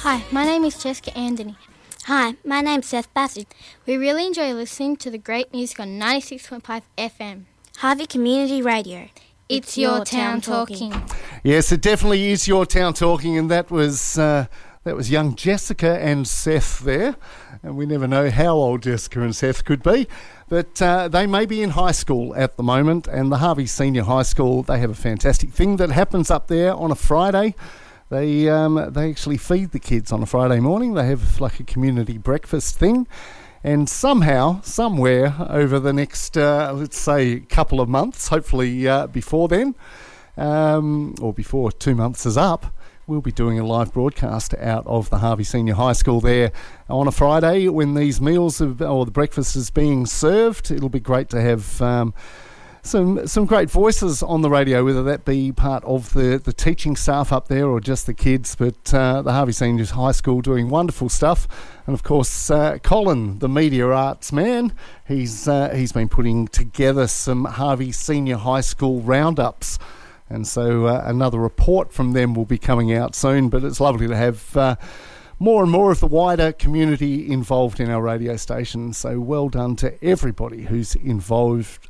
Hi, my name is Jessica Anthony. Hi, my name's Seth Bassett. We really enjoy listening to the great music on 96.5 FM. Harvey Community Radio. It's your town talking. Yes, it definitely is your town talking, and that was young Jessica and Seth there. And we never know how old Jessica and Seth could be, but they may be in high school at the moment. And the Harvey Senior High School, they have a fantastic thing that happens up there on a Friday. They actually feed the kids on a Friday morning. They have like a community breakfast thing. And somehow, somewhere over the next, let's say, couple of months, hopefully before then, or before 2 months is up, we'll be doing a live broadcast out of the Harvey Senior High School there on a Friday when these meals or the breakfast is being served. It'll be great to have some great voices on the radio, whether that be part of the teaching staff up there or just the kids, but the Harvey Senior High School doing wonderful stuff. And of course, Colin, the media arts man, he's been putting together some Harvey Senior High School roundups. And so another report from them will be coming out soon, but it's lovely to have more and more of the wider community involved in our radio station. So well done to everybody who's involved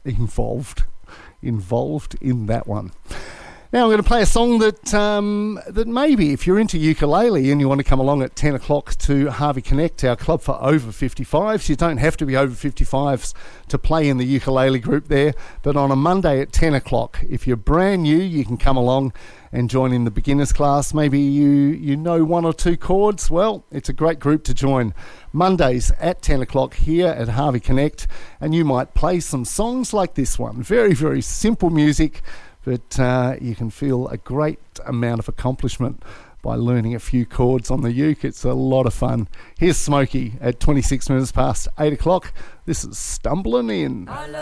in that one. Now I'm going to play a song that maybe if you're into ukulele and you want to come along at 10 o'clock to Harvey Connect, our club for over 55s. You don't have to be over 55s to play in the ukulele group there, but on a Monday at 10 o'clock, if you're brand new, you can come along and join in the beginners class. Maybe you know one or two chords. Well, it's a great group to join. Mondays at 10 o'clock here at Harvey Connect, and you might play some songs like this one. Very, very simple music, but you can feel a great amount of accomplishment by learning a few chords on the uke. It's a lot of fun. Here's Smokey at 26 minutes past 8 o'clock. This is Stumbling In.